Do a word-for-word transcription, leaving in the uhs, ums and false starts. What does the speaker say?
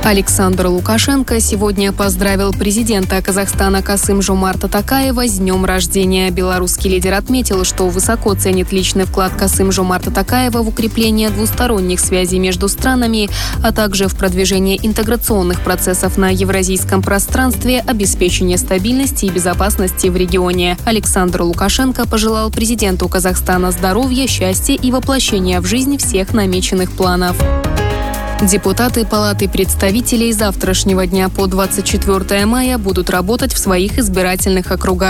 Александр Лукашенко сегодня поздравил президента Казахстана Касым-Жомарта Токаева с днем рождения. Белорусский лидер отметил, что высоко ценит личный вклад Касым-Жомарта Токаева в укрепление двусторонних связей между странами, а также в продвижение интеграционных процессов на евразийском пространстве, обеспечение стабильности и безопасности в регионе. Александр Лукашенко пожелал президенту Казахстана здоровья, счастья и воплощения в жизнь всех намеченных планов. Депутаты Палаты представителей с завтрашнего дня по двадцать четвёртое мая будут работать в своих избирательных округах.